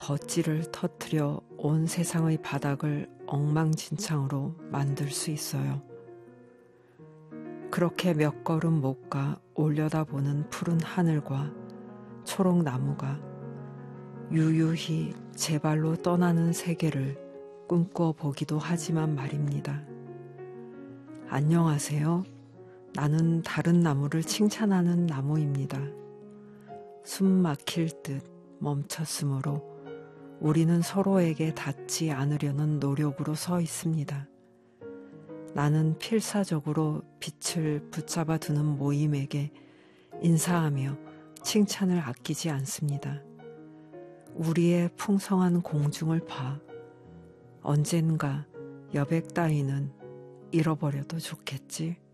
덧질을 터뜨려 온 세상의 바닥을 엉망진창으로 만들 수 있어요. 그렇게 몇 걸음 못 가 올려다보는 푸른 하늘과 초록 나무가 유유히 제 발로 떠나는 세계를 꿈꿔 보기도 하지만 말입니다. 안녕하세요. 나는 다른 나무를 칭찬하는 나무입니다. 숨 막힐 듯 멈췄으므로 우리는 서로에게 닿지 않으려는 노력으로 서 있습니다. 나는 필사적으로 빛을 붙잡아 두는 모임에게 인사하며 칭찬을 아끼지 않습니다. 우리의 풍성한 공중을 봐. 언젠가 여백 따위는 잃어버려도 좋겠지.